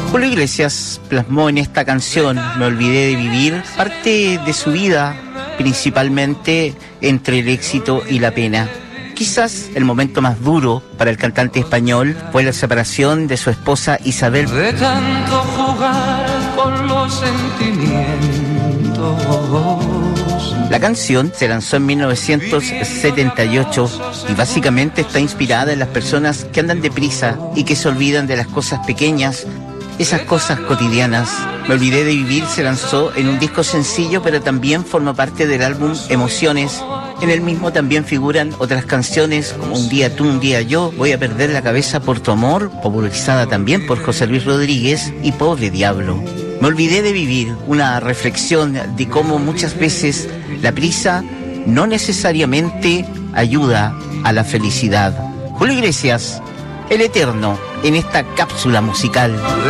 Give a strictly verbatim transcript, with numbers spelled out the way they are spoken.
Julio Iglesias plasmó en esta canción, Me olvidé de vivir, parte de su vida, principalmente entre el éxito y la pena. Quizás el momento más duro para el cantante español fue la separación de su esposa Isabel. De tanto jugar con los sentimientos. La canción se lanzó en mil novecientos setenta y ocho y básicamente está inspirada en las personas que andan deprisa y que se olvidan de las cosas pequeñas, esas cosas cotidianas. Me olvidé de vivir se lanzó en un disco sencillo, pero también formó parte del álbum Emociones. En el mismo también figuran otras canciones como Un día tú, un día yo, Voy a perder la cabeza por tu amor, popularizada también por José Luis Rodríguez, y Pobre Diablo. Me olvidé de vivir, una reflexión de cómo muchas veces la prisa no necesariamente ayuda a la felicidad. Julio Iglesias, el eterno, en esta cápsula musical.